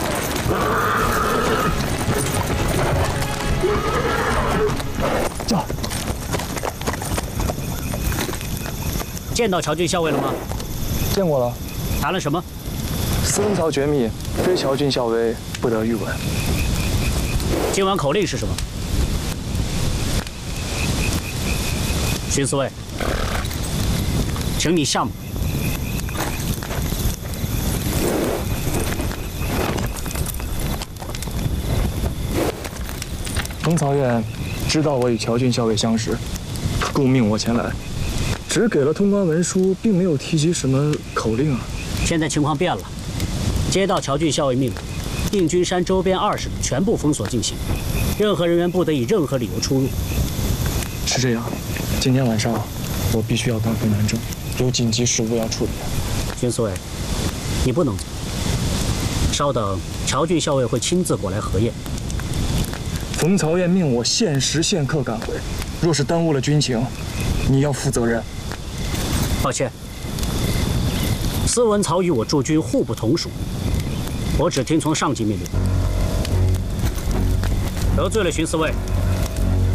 驾！ 见到乔军校尉了吗？ 见过了。 谈了什么？ 司文曹绝密，非乔军校尉不得御闻。 今晚口令是什么？巡司卫，请你下马。 冯曹院知道我与乔军校尉相识，故命我前来，只给了通关文书，并没有提及什么口令啊。 现在情况变了，接到乔军校尉命令，定军山周边20里全部封锁进行，任何人员不得以任何理由出入。 是这样，今天晚上我必须要赶回南郑，有紧急事务要处理。 巡司卫，你不能走。稍等，乔军校尉会亲自过来核验。 冯曹院命我限时限刻赶回，若是耽误了军情，你要负责任。 抱歉，司文曹与我驻军互不同属，我只听从上级命令。得罪了巡司卫，